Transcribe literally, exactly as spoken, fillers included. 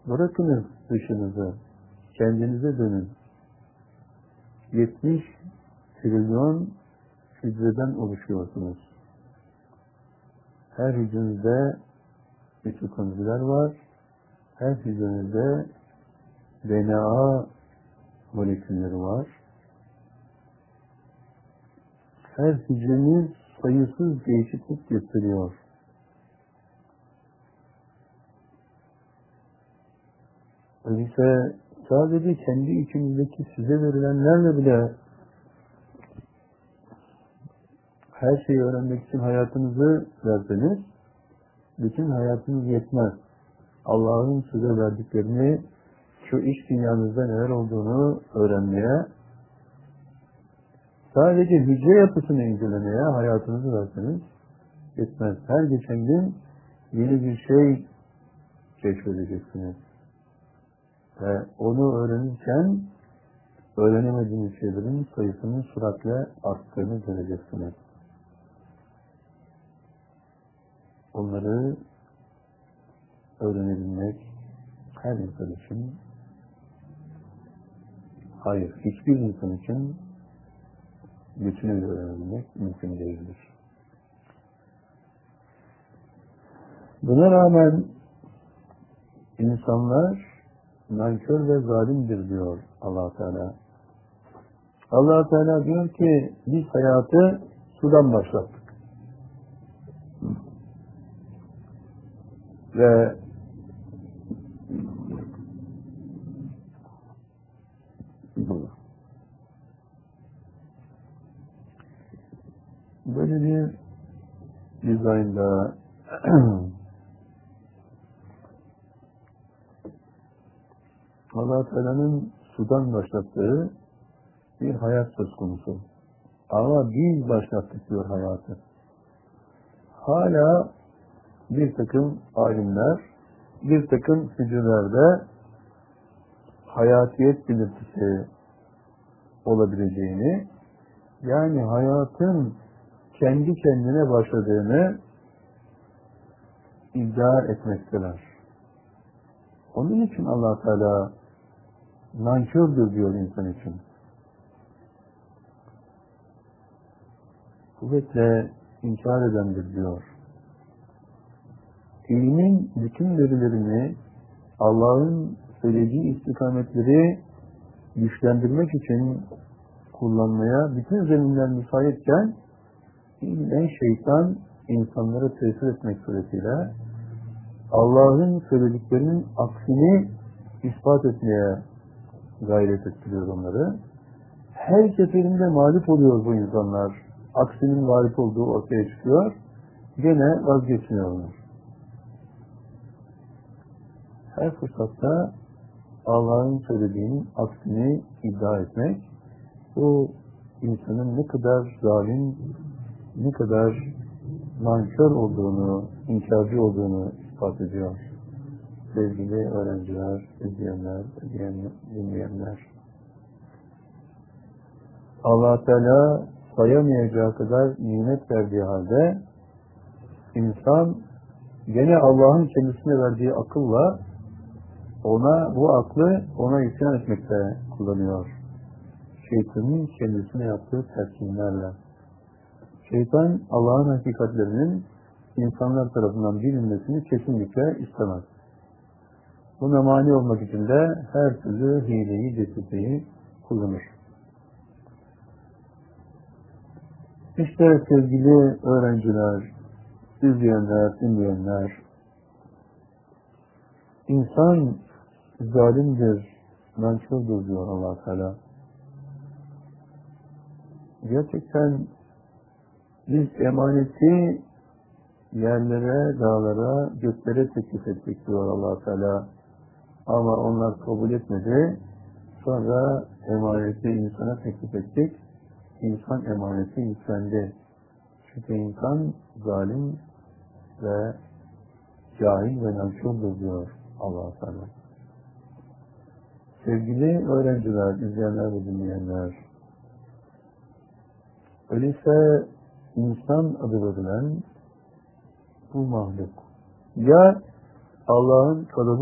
Bırakınız dışınızı, kendinize dönün. yetmiş trilyon hücreden oluşuyorsunuz. Her hücrenizde mitokondriler var. Her hücrenizde D N A molekülleri var. Her hücreniz sayısız değişiklik gösteriyor. Öyleyse sadece kendi içinizdeki size verilenlerle bile her şeyi öğrenmek için hayatınızı verseniz, bütün hayatınız yetmez. Allah'ın size verdiklerini, şu iç dünyanızda neler olduğunu öğrenmeye, sadece hücre yapısını incelemeye hayatınızı verseniz yetmez. Her geçen gün yeni bir şey keşfedeceksiniz. Ve onu öğrenirken öğrenemediğiniz şeylerin sayısının süratle arttığını göreceksiniz. Onları öğrenebilmek her insan için, hayır, hiçbir insan için bütünüyle öğrenebilmek mümkün değildir. Buna rağmen insanlar nankör ve zalimdir diyor Allah Teala. Allah Teala diyor ki biz hayatı sudan başlattık. Ve böyle bir dizaynda Allah Teala'nın sudan başlattığı bir hayat söz konusu. Ama biz başlattık diyor hayatı. Hala bir takım alimler, bir takım hücrelerde hayatiyet belirtisi olabileceğini, yani hayatın kendi kendine başladığını iddia etmekteler. Onun için Allah Teala nankördür diyor insan için. Kuvvetle inkar edendir diyor. İlmin bütün verilerini Allah'ın söylediği istikametleri güçlendirmek için kullanmaya bütün zeminler müsaitken en şeytan insanlara tesir etmek suretiyle Allah'ın söylediklerinin aksini ispat etmeye gayret ettiriyor onları. Her seferinde mağlup oluyor bu insanlar. Aksinin mağlup olduğu ortaya çıkıyor. Gene vazgeçmiyorlar. Her fırsatta Allah'ın söylediğinin aksini iddia etmek, bu insanın ne kadar zalim, ne kadar nankör olduğunu, inkarcı olduğunu ispat ediyor. Sevgili öğrenciler, izleyenler, dinleyenler. Allah Teala sayamayacağı kadar nimet verdiği halde insan gene Allah'ın kendisine verdiği akılla ona bu aklı ona isyan etmekte kullanıyor. Şeytanın kendisine yaptığı telkinlerle. Şeytan Allah'ın hakikatlerinin insanlar tarafından bilinmesini kesinlikle istemez. Buna mani olmak için de her türlü hileyi, desiteyi kullanır. İşte sevgili öğrenciler, izleyenler, dinleyenler, insan zalimdir, nankördür diyor Allah Teala. Gerçekten biz emaneti yerlere, dağlara, göklere teklif ettik diyor Allah Teala. Ama onlar kabul etmedi. Sonra emaneti insana teklif ettik. İnsan emaneti yüklendi. Çünkü insan zalim ve cahil ve nankördür diyor Allah Teala. Sevgili öğrenciler, izleyenler ve dinleyenler, öyleyse insan adı verilen bu mahluk ya Allah'ın kalıbı